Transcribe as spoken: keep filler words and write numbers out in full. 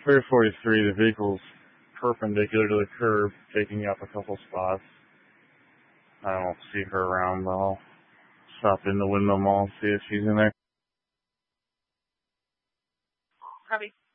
three forty-three, the vehicle's perpendicular to the curb, taking up a couple spots. I don't see her around, but I'll stop in the Windmill Mall and see if she's in there. Copy.